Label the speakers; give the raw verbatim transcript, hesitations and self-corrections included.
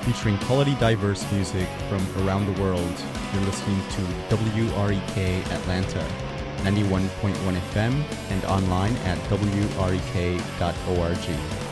Speaker 1: featuring quality diverse music from around the world. You're listening to W R E K Atlanta, ninety-one point one F M, and online at W R E K dot org.